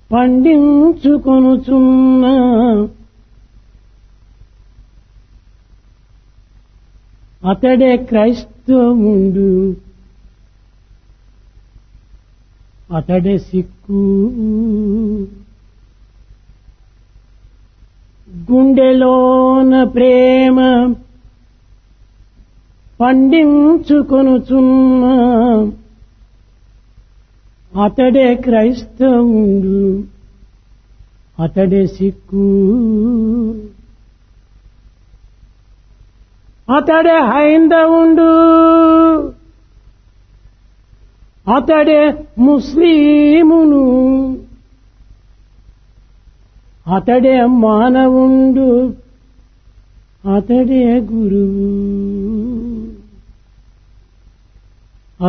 పండించుకొనుచున్న అతడే క్రైస్తవుండు, అతడే సిక్కు. గుండెలోన ప్రేమ పండించుకొనుచున్న అతడే క్రైస్తవుండు, అతడే సిక్కు. అతడే హైందవుండు, అతడే ముస్లిమును, అతడే మానవుండు, అతడే గురువు.